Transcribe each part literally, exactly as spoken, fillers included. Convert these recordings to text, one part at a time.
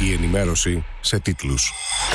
Η ενημέρωση σε τίτλους.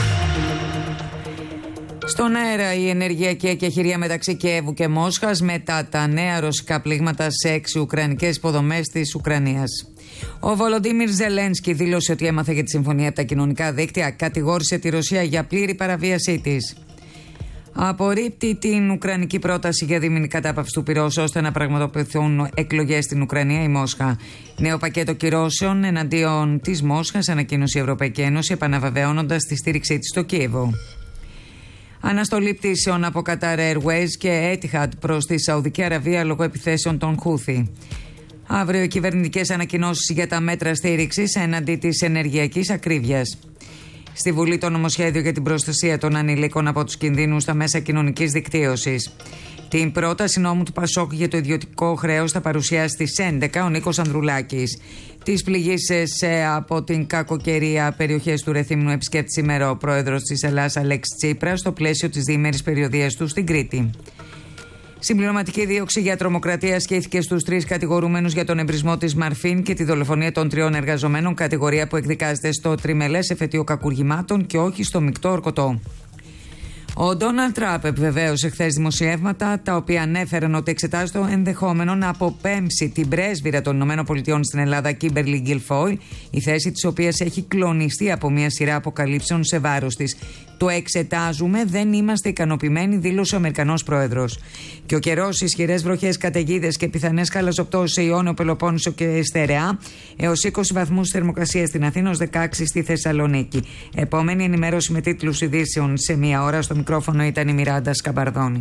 Στον αέρα η ενεργειακή εκεχηρία μεταξύ Κιέβου και Μόσχας μετά τα νέα ρωσικά πλήγματα σε έξι ουκρανικές υποδομές της Ουκρανίας. Ο Βολοντίμιρ Ζελένσκι δήλωσε ότι έμαθε για τη συμφωνία από τα κοινωνικά δίκτυα, κατηγόρησε τη Ρωσία για πλήρη παραβίασή της. Απορρίπτει την ουκρανική πρόταση για δίμηνη κατάπαυση του πυρός ώστε να πραγματοποιηθούν εκλογές στην Ουκρανία η Μόσχα. Νέο πακέτο κυρώσεων εναντίον της Μόσχας ανακοίνωσε η Ευρωπαϊκή Ένωση, επαναβεβαιώνοντας τη στήριξή της στο Κίεβο. Αναστολή πτήσεων από Qatar Airways και Etihad προς τη Σαουδική Αραβία λόγω επιθέσεων των Χούθι. Αύριο οι κυβερνητικές ανακοινώσεις για τα μέτρα στήριξης έναντι της ενεργειακής ακρίβειας. Στη Βουλή το νομοσχέδιο για την προστασία των ανηλίκων από τους κινδύνους στα μέσα κοινωνικής δικτύωσης. Την πρόταση νόμου του Πασόκ για το ιδιωτικό χρέος θα παρουσιάσει στις έντεκα ο Νίκος Ανδρουλάκης. Τις πληγήσεις από την κακοκαιρία περιοχές του Ρεθύμνου επισκέπτει σήμερα ο πρόεδρος της Ελλάδας Αλέξης Τσίπρας στο πλαίσιο της διήμερης περιοδίας του στην Κρήτη. Συμπληρωματική δίωξη για τρομοκρατία ασκήθηκε στους τρεις κατηγορούμενους για τον εμπρισμό της Μαρφίν και τη δολοφονία των τριών εργαζομένων, κατηγορία που εκδικάζεται στο τριμελές εφετείο κακουργημάτων και όχι στο μεικτό ορκωτό. Ο Ντόναλντ Τραμπ επιβεβαίωσε χθες δημοσιεύματα τα οποία ανέφεραν ότι εξετάζει το ενδεχόμενο να αποπέμψει την πρέσβυρα των ΗΠΑ στην Ελλάδα, Κίμπερλι Γκιλφόιλ, η θέση της οποίας έχει κλονιστεί από μια σειρά αποκαλύψεων σε βάρος της. Το εξετάζουμε, δεν είμαστε ικανοποιημένοι, δήλωσε ο Αμερικανός πρόεδρος. Και ο καιρός, ισχυρές βροχές, καταιγίδες και πιθανές χαλαζοπτώσεις σε Ιόνιο, Πελοπόννησο και Στερεά, έως είκοσι βαθμούς θερμοκρασία στην Αθήνα, ως δεκαέξι στη Θεσσαλονίκη. Επόμενη ενημέρωση με τίτλους ειδήσεων σε μία ώρα. Στο μικρόφωνο ήταν η Μιράντα Σκαμπαρδόνη.